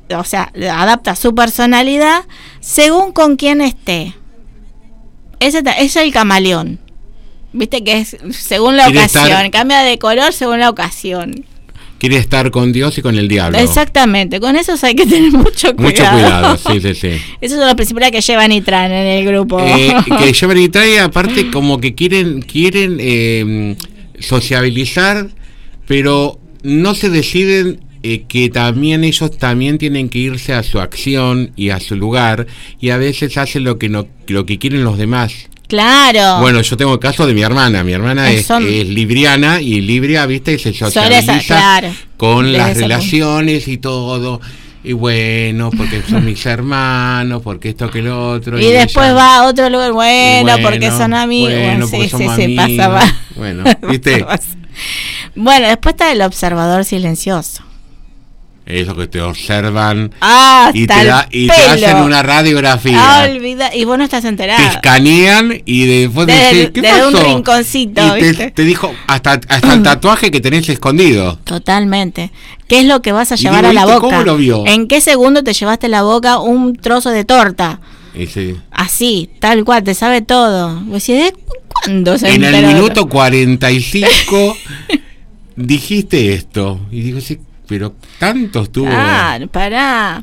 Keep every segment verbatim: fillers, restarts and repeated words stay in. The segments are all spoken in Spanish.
o sea, adapta su personalidad según con quién esté. Ese es el camaleón. Viste que es según la ocasión, estar, cambia de color según la ocasión. Quiere estar con Dios y con el diablo. Exactamente, con esos hay que tener mucho cuidado. Mucho cuidado, sí, sí, sí. Esos son los principales que llevan y traen en el grupo. Eh, que llevan y traen, aparte como que quieren, quieren eh, sociabilizar, pero no se deciden eh, que también ellos también tienen que irse a su acción y a su lugar, y a veces hacen lo que no, lo que quieren los demás. Claro. Bueno, yo tengo el caso de mi hermana. Mi hermana es, son... es libriana, y libria, viste, se socializa esa, claro, con las relaciones y todo. Y bueno, porque son mis hermanos, porque esto que lo otro. Y, y después ella... va a otro lugar, bueno, bueno porque son amigos. Bueno, sí, sí, sí, sí, pasa, va. Bueno, viste. Bueno, después está el observador silencioso. Eso que te observan ah, y, te, da, y te hacen una radiografía. Ah, olvida, y vos no estás enterado. Te escanean y después de, decís, ¿qué de pasó? un rinconcito, y te, te dijo hasta, hasta el tatuaje que tenés escondido. Totalmente. ¿Qué es lo que vas a llevar digo, a la boca? ¿Cómo lo vio? ¿En qué segundo te llevaste a la boca un trozo de torta? Sí. Así, tal cual, te sabe todo. Vos decís, ¿de cuándo se En enteró? el minuto cuarenta y cinco dijiste esto. Y digo, sí, pero tanto estuvo. Ah, pará.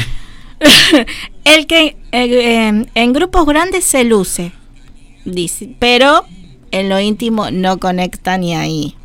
El que eh, en grupos grandes se luce, dice, pero en lo íntimo no conecta ni ahí.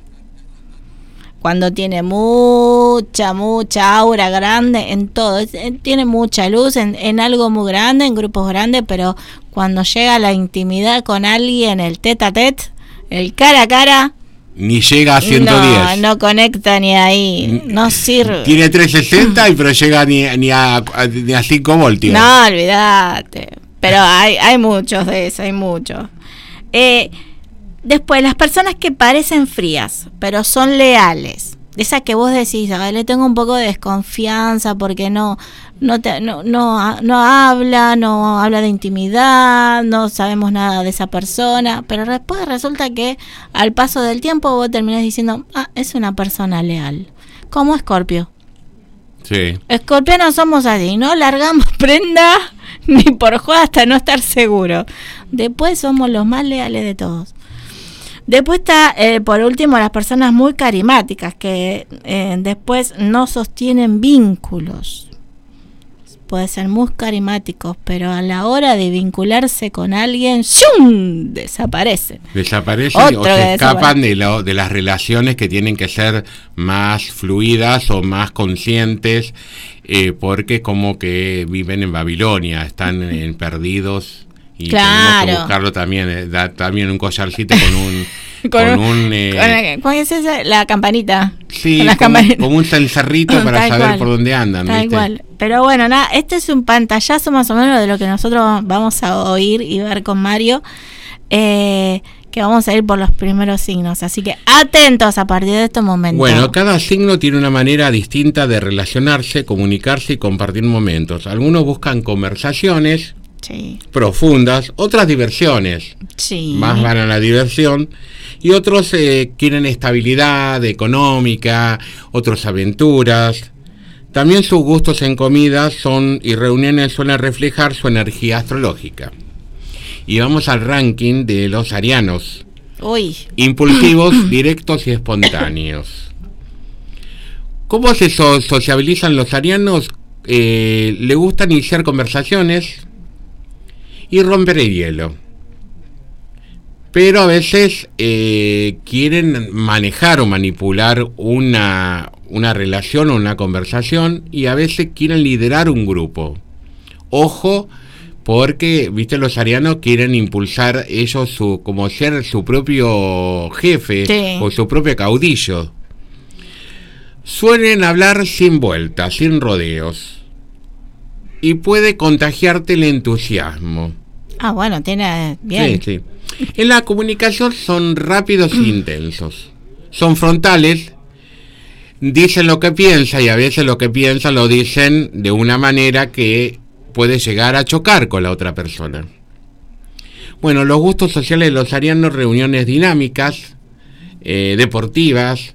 Cuando tiene mucha, mucha aura grande en todo, tiene mucha luz en, en algo muy grande, en grupos grandes, pero cuando llega a la intimidad con alguien, el tete a tete, el cara a cara, ni llega a ciento diez. No, no conecta ni ahí, no sirve. Tiene trescientos sesenta y pero llega ni, ni, a, ni a cinco voltios. No, olvídate. Pero hay, hay muchos de esos, hay muchos. Eh, después, las personas que parecen frías, pero son leales. Esa que vos decís, ah, le tengo un poco de desconfianza porque no no, te, no no no habla, no habla de intimidad, no sabemos nada de esa persona, pero después resulta que al paso del tiempo vos terminás diciendo, ah, es una persona leal, como Escorpio. Sí. Escorpio no somos así, no largamos prenda ni por joda hasta no estar seguro. Después somos los más leales de todos. Después está, eh, por último, las personas muy carismáticas que eh, después no sostienen vínculos. Puede ser muy carismáticos, pero a la hora de vincularse con alguien, ¡shum!, desaparecen. Desaparecen Otro o se escapan de, lo, de las relaciones que tienen que ser más fluidas o más conscientes, eh, porque como que viven en Babilonia, están en perdidos. Y claro. Tenemos que buscarlo también, eh, da también un collarcito con un... con, con un... un eh, ¿Cuál es esa? La campanita. Sí, con las como, campanitas. como un cencerrito para saber cual. por dónde andan. Tal ¿viste? Cual. Pero bueno, nada, este es un pantallazo más o menos de lo que nosotros vamos a oír y ver con Mario, eh, que vamos a ir por los primeros signos. Así que atentos a partir de este momento. Bueno, cada signo tiene una manera distinta de relacionarse, comunicarse y compartir momentos. Algunos buscan conversaciones... Sí. profundas, otras diversiones, sí. más van a la diversión, y otros eh, quieren estabilidad económica, otros aventuras. También sus gustos en comidas son y reuniones suelen reflejar su energía astrológica. Y vamos al ranking de los arianos. Uy. Impulsivos, directos y espontáneos. ¿Cómo se so- sociabilizan los arianos? Eh, le gusta iniciar conversaciones y romper el hielo, pero a veces eh, quieren manejar o manipular una, una relación o una conversación, y a veces quieren liderar un grupo. Ojo, porque viste, los arianos quieren impulsar ellos su, como ser su propio jefe, sí, o su propio caudillo. Suelen hablar sin vueltas, sin rodeos, y puede contagiarte el entusiasmo. Ah, bueno, tiene bien. Sí, sí. En la comunicación son rápidos e intensos. Son frontales, dicen lo que piensan, y a veces lo que piensan lo dicen de una manera que puede llegar a chocar con la otra persona. Bueno, los gustos sociales de los arianos: reuniones dinámicas, eh, deportivas,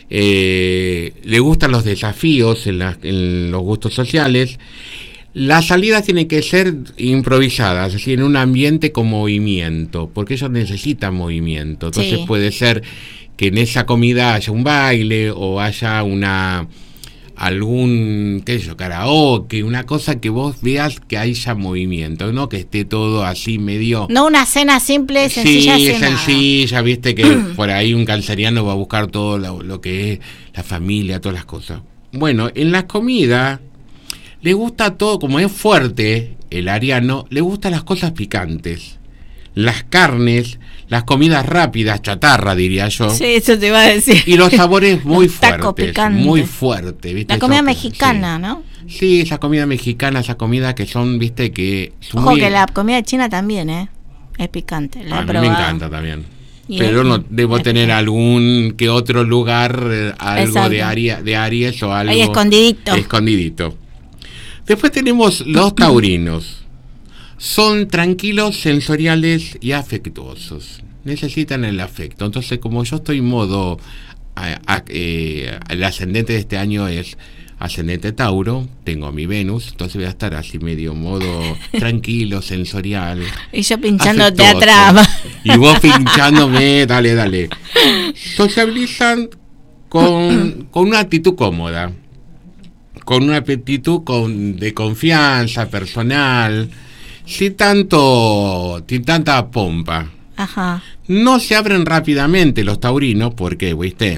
eh, le gustan los desafíos en, la, en los gustos sociales. Las salidas tienen que ser improvisadas, así en un ambiente con movimiento, porque ellos necesitan movimiento. Entonces sí. puede ser que en esa comida haya un baile o haya una algún, qué sé yo, karaoke, una cosa que vos veas que haya movimiento, no que esté todo así medio... No una cena simple, sencilla. Sí, sencilla, viste que por ahí un canceriano va a buscar todo lo, lo que es la familia, todas las cosas. Bueno, en la comida le gusta todo, como es fuerte el ariano, le gustan las cosas picantes, las carnes, las comidas rápidas, chatarra diría yo. Sí, eso te iba a decir. Y los sabores muy fuertes, muy fuertes, ¿viste? La comida eso, mexicana, sí. ¿no? Sí, esa comida mexicana, esa comida que son, viste, que... Ojo muy... que la comida china también, ¿eh? Es picante, la a he mí probado. me encanta también. Y pero es, no debo tener picante. Algún que otro lugar, eh, algo Exacto. de Aries, de Aries o algo... Ahí escondidito. Escondidito. Después tenemos los taurinos. Son tranquilos, sensoriales y afectuosos. Necesitan el afecto. Entonces, como yo estoy en modo... A, a, eh, el ascendente de este año es ascendente Tauro, tengo mi Venus, entonces voy a estar así medio modo tranquilo, sensorial. Y yo pinchándote afectuoso. atrás. Y vos pinchándome, dale, dale. Sociabilizan con, con una actitud cómoda, con una actitud con, de confianza personal, sin tanto, sin tanta pompa. Ajá. No se abren rápidamente los taurinos, porque, viste,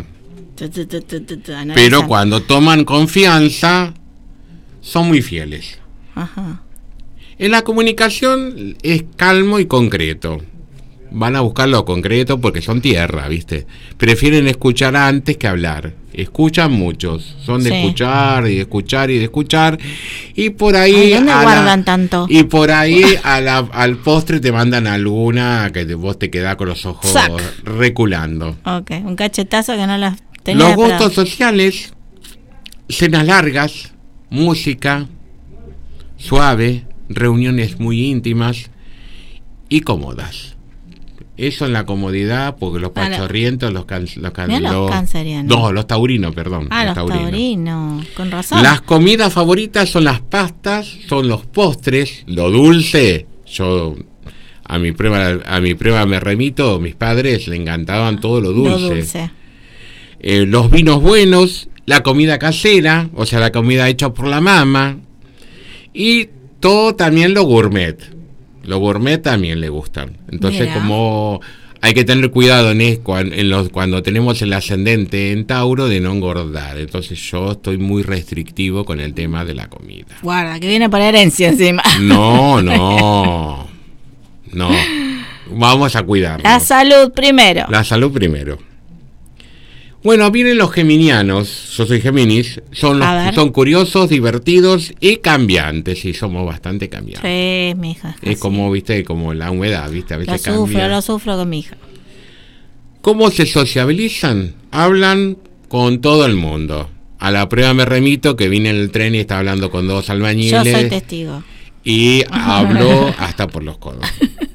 pero cuando toman confianza, son muy fieles. Ajá. En la comunicación es calmo y concreto. Van a buscar lo concreto porque son tierra, ¿viste? Prefieren escuchar antes que hablar. Escuchan muchos. Son de sí. escuchar y de escuchar y de escuchar. Y por ahí... Ay, ¿dónde a guardan la, tanto? Y por ahí a la, al postre te mandan alguna que te, vos te quedás con los ojos Sac. reculando. Ok, un cachetazo que no las tenía. Los gustos sociales, cenas largas, música suave, reuniones muy íntimas y cómodas. Eso en la comodidad, porque los pachorrientos, los, can, los, can, los, los cancerianos. No, los taurinos, perdón. Ah, los, los taurinos. taurinos, con razón. Las comidas favoritas son las pastas, son los postres, lo dulce. Yo a mi prueba, a mi prueba me remito, mis padres le encantaban todo lo dulce. Lo dulce. Eh, los vinos buenos, la comida casera, o sea, la comida hecha por la mamá. Y todo también lo gourmet. Los gourmet también le gustan. Entonces, Mira. como hay que tener cuidado en, es, en los, cuando tenemos el ascendente en Tauro de no engordar. Entonces, yo estoy muy restrictivo con el tema de la comida. Guarda, que viene por herencia encima. No, no. No. Vamos a cuidarnos. La salud primero. La salud primero. Bueno, vienen los geminianos, yo soy Géminis, son, los, son curiosos, divertidos y cambiantes, y somos bastante cambiantes. Sí, mi hija. Es así. Como, viste, como la humedad, viste, a veces lo sufro, cambia. Lo sufro con mi hija. ¿Cómo se sociabilizan? Hablan con todo el mundo. A la prueba me remito que vine en el tren y estaba hablando con dos albañiles. Yo soy testigo. Y habló hasta por los codos.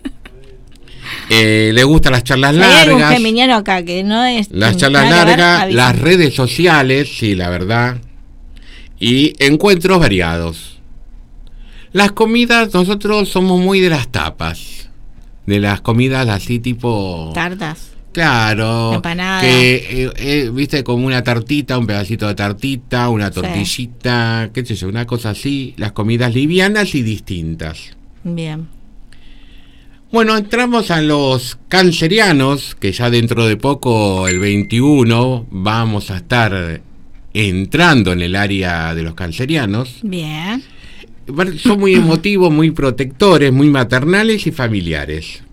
Eh, le gustan las charlas largas. Hay un geminiano acá que no es. Las charlas largas, las redes sociales, sí, la verdad. Y encuentros variados. Las comidas, nosotros somos muy de las tapas. De las comidas así tipo. Tartas. Claro. Empanadas. Que, eh, eh, viste, como una tartita, un pedacito de tartita, una tortillita, sí. qué sé yo, una cosa así. Las comidas livianas y distintas. Bien. Bueno, entramos a los cancerianos, que ya dentro de poco, el veintiuno, vamos a estar entrando en el área de los cancerianos. Bien. Son muy emotivos, muy protectores, muy maternales y familiares.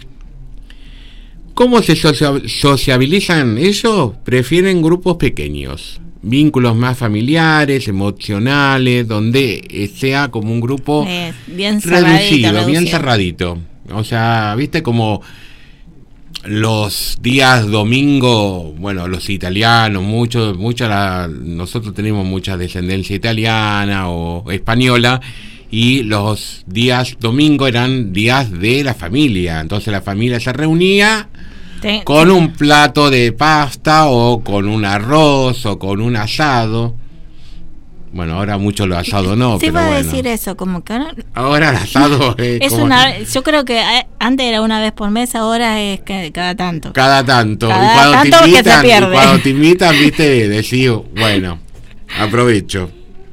¿Cómo se sociabilizan ellos? Prefieren grupos pequeños, vínculos más familiares, emocionales, donde sea como un grupo eh, bien reducido, reducido, bien cerradito. O sea, viste como los días domingo, bueno, los italianos, muchos, mucha la, nosotros tenemos mucha descendencia italiana o española, y los días domingo eran días de la familia. Entonces la familia se reunía Te- con un plato de pasta o con un arroz o con un asado. Bueno, ahora mucho lo asado no, te pero iba a bueno. decir eso, como que ahora Ahora el asado es, es como una, yo creo que eh, antes era una vez por mes, ahora es que cada tanto. cada tanto. Cada y cuando tanto te que se invitan, y pierde. cuando te invitan, viste, decís, bueno, aprovecho.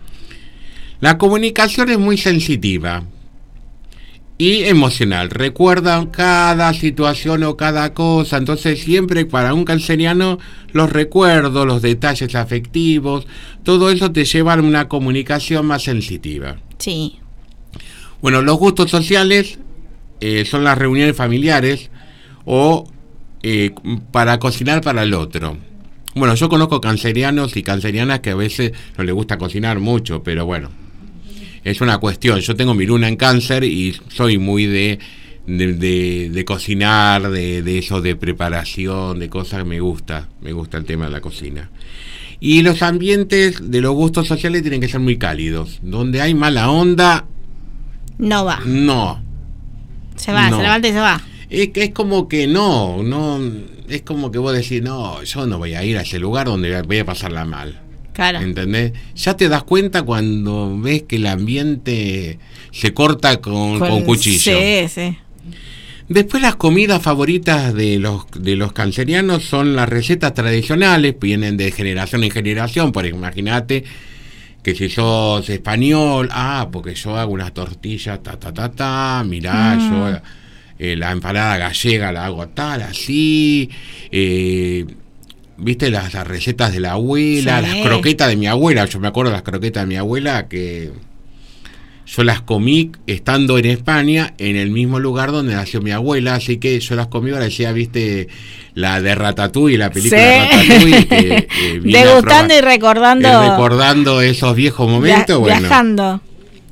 La comunicación es muy sensitiva y emocional. Recuerdan cada situación o cada cosa. Entonces siempre para un canceriano los recuerdos, los detalles afectivos, todo eso te lleva a una comunicación más sensitiva. Sí. Bueno, los gustos sociales eh, son las reuniones familiares o eh, para cocinar para el otro. Bueno, yo conozco cancerianos y cancerianas que a veces no les gusta cocinar mucho, pero bueno, es una cuestión. Yo tengo mi luna en Cáncer y soy muy de de, de, de cocinar, de, de eso, de preparación, de cosas que me gusta. Me gusta el tema de la cocina. Y los ambientes de los gustos sociales tienen que ser muy cálidos. Donde hay mala onda, No va. no. Se va, No. se levanta y se va. Es que es como que no, no, es como que vos decís, no, yo no voy a ir a ese lugar donde voy a pasarla mal. Claro. ¿Entendés? Ya te das cuenta cuando ves que el ambiente se corta con, con cuchillo. Sí, sí. Después las comidas favoritas de los de los cancerianos son las recetas tradicionales, vienen de generación en generación, por imagínate que si sos español, ah, porque yo hago unas tortillas, ta, ta, ta, ta, mirá, Mm. yo eh, la empanada gallega la hago tal, así, eh, viste las, las recetas de la abuela, Sí. las croquetas de mi abuela, yo me acuerdo de las croquetas de mi abuela que yo las comí estando en España, en el mismo lugar donde nació mi abuela, así que yo las comí, parecía, viste, la de Ratatouille, la película Sí. de Ratatouille. Que, eh, vine a Degustando probar, y recordando. eh, recordando esos viejos momentos, via- bueno. Viajando.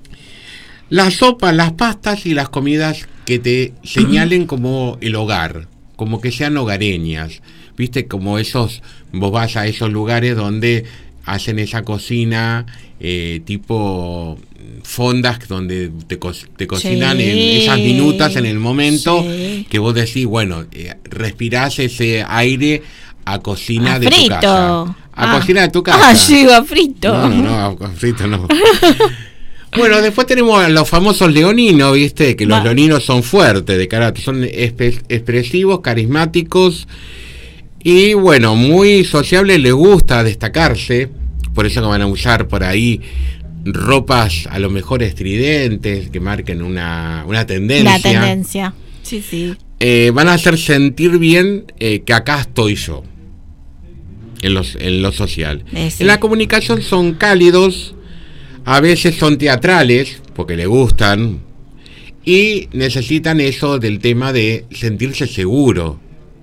Las sopas, las pastas y las comidas que te señalen como el hogar, como que sean hogareñas, viste, como esos, vos vas a esos lugares donde hacen esa cocina eh, tipo fondas donde te, co te cocinan Sí. en esas minutas en el momento Sí. que vos decís, bueno, eh, respirás ese aire a cocina A de tu frito. casa. A Ah. cocina de tu casa. Ah, llego a frito. No, no, no, a frito no. Bueno, después tenemos los famosos leoninos, viste, que los Va. leoninos son fuertes de carácter, son espe- expresivos, carismáticos y bueno, muy sociables, les gusta destacarse, por eso que van a usar por ahí ropas a lo mejor estridentes, que marquen una, una tendencia. La tendencia. Sí, sí. Eh, van a hacer sentir bien eh, que acá estoy yo, en, los, en lo social. Eh, sí. En la comunicación son cálidos, a veces son teatrales, porque le gustan, y necesitan eso del tema de sentirse seguro.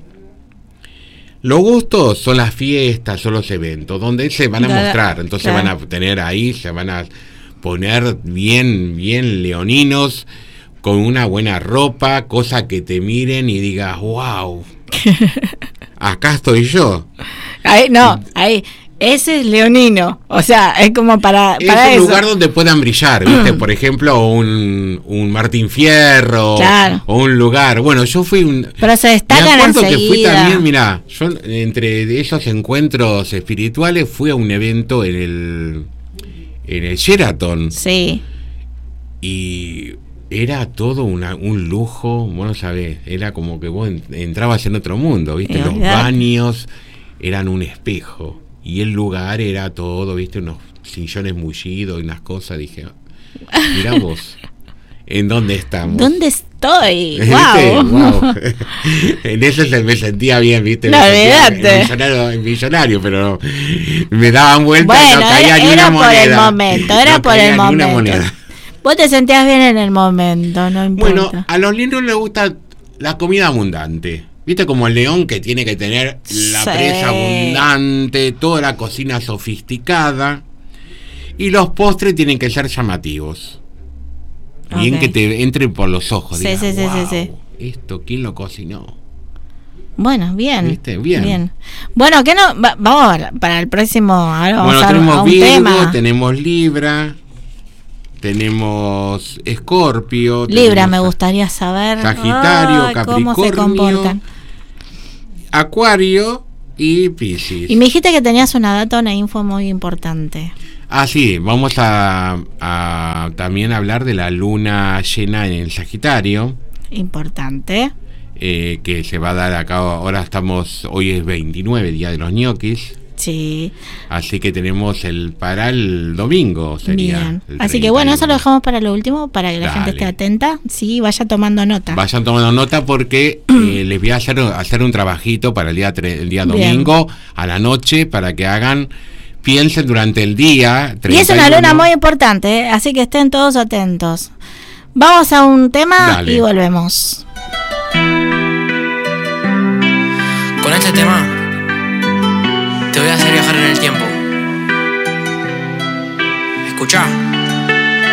Los gustos son las fiestas, son los eventos, donde se van a Claro, mostrar, entonces claro. van a tener ahí, se van a poner bien, bien leoninos, con una buena ropa, cosa que te miren y digas, wow, acá estoy yo. Ahí, no, ahí. Ese es leonino. O sea, es como para, Es para un eso. lugar donde puedan brillar, ¿viste? Por ejemplo, un, un Martín Fierro, Claro. o un lugar. Bueno, yo fui un... Pero se Me destacan acuerdo que fui enseguida. también, mira, yo entre esos encuentros espirituales fui a un evento en el en el Sheraton Sí. y era todo una, un lujo, vos no sabés, era como que vos en- entrabas en otro mundo, ¿viste? Eh, Los olvidate. baños eran un espejo y el lugar era todo, ¿viste? Unos sillones mullidos y unas cosas, dije, mirá vos, ¿en dónde estamos? ¿Dónde estoy? ¿Viste? Wow. Guau. En ese se me sentía bien, ¿viste? No, Me sentía olvidate. millonario, millonario, pero me daban vueltas y Bueno, no caía era, ni era una por moneda. el momento, era No por caía el ni una momento. moneda. Vos te sentías bien en el momento, no importa. Bueno, a los niños les gusta la comida abundante. ¿Viste? Como el león que tiene que tener la Sí. presa abundante, toda la cocina sofisticada. Y los postres tienen que ser llamativos. Bien Ok. que te entren por los ojos. Sí, digas, sí, sí, sí, "Guau, sí. esto, ¿quién lo cocinó?" Bueno, bien. ¿Viste? Bien. Bueno, ¿qué no? Va- vamos a- para el próximo. Ahora vamos Bueno, a, a tenemos un Virgo, tema. tenemos Libra, tenemos Escorpio. Libra, tenemos me gustaría saber. Sagitario, ay, cómo se Capricornio. comportan. Acuario y Piscis. Y me dijiste que tenías una data, una info muy importante. Ah, sí, vamos a, a también hablar de la luna llena en el Sagitario. Importante. Eh, que se va a dar acá, ahora estamos, hoy es veintinueve, Día de los Ñoquis. Sí. Así que tenemos el para el domingo, sería. Bien. El Así que bueno, eso lo treinta y uno. dejamos para lo último, para que la Dale. gente esté atenta. Sí, vaya tomando nota. Vayan tomando nota porque eh, les voy a hacer, hacer un trabajito para el día, tre- el día domingo, a la noche, para que hagan, piensen durante el día. Y es una treinta y luna uno. muy importante, ¿eh? Así que estén todos atentos. Vamos a un tema Dale. y volvemos. Con este tema te voy a hacer viajar en el tiempo. Escuchá.